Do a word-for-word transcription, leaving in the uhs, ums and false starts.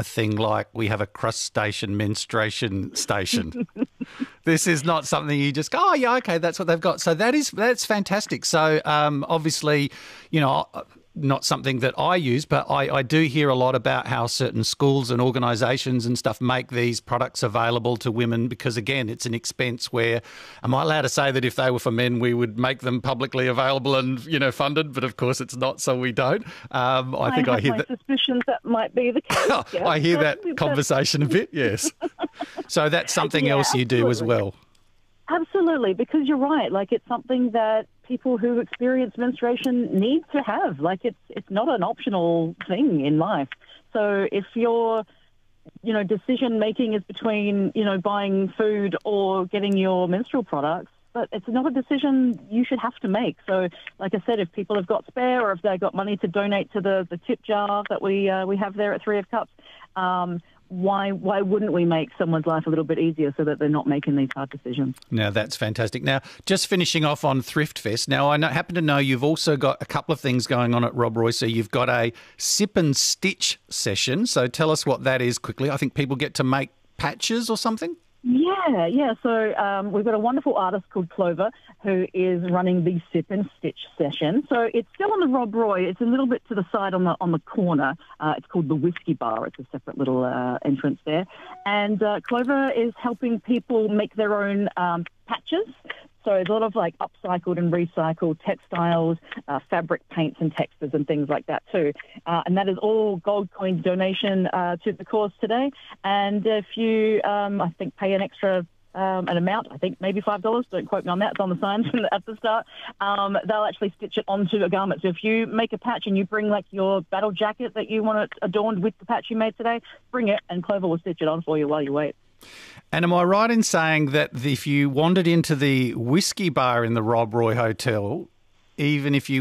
a thing like we have a crustacean menstruation station. This is not something you just go, oh, yeah, okay, that's what they've got. So that is that's fantastic. So um, obviously, you know, not something that I use, but I, I do hear a lot about how certain schools and organisations and stuff make these products available to women because, again, it's an expense where, am I allowed to say that if they were for men, we would make them publicly available and, you know, funded? But, of course, it's not, so we don't. Um, I, I think have I hear my that. suspicions that might be the case. Yes. I hear that conversation a bit, yes. So that's something Yeah, else you do as absolutely. well. Absolutely, because you're right. Like, it's something that people who experience menstruation need to have. Like, it's it's not an optional thing in life. So if your, you know, decision making is between, you know, buying food or getting your menstrual products, but it's not a decision you should have to make. So, like I said, if people have got spare or if they've got money to donate to the, the tip jar that we uh, we have there at Three of Cups, um, why why wouldn't we make someone's life a little bit easier so that they're not making these hard decisions? Now, that's fantastic. Now, just finishing off on Thrift Fest. Now, I know, happen to know you've also got a couple of things going on at Rob Roy. So you've got a sip and stitch session. So tell us what that is quickly. I think people get to make patches or something? Yeah, yeah. So um, we've got a wonderful artist called Clover who is running the Sip and Stitch session. So it's still on the Rob Roy. It's a little bit to the side on the on the corner. Uh, it's called the Whiskey Bar. It's a separate little uh, entrance there. And uh, Clover is helping people make their own um, patches. So there's a lot of like upcycled and recycled textiles, uh, fabric paints and textures and things like that too. Uh, and that is all gold coin donation uh, to the cause today. And if you, um, I think, pay an extra um, an amount, I think maybe five dollars, don't quote me on that, it's on the signs at the start, um, they'll actually stitch it onto a garment. So if you make a patch and you bring like your battle jacket that you want it adorned with the patch you made today, bring it and Clover will stitch it on for you while you wait. And am I right in saying that if you wandered into the whiskey bar in the Rob Roy Hotel, even if you